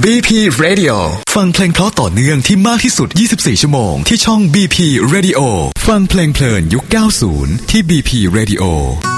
BP Radio ฟังเพลงเพราะต่อเนื่องที่มากที่สุด24ชั่วโมงที่ช่อง BP Radio ฟังเพลงเพลินยุค90ที่ BP Radio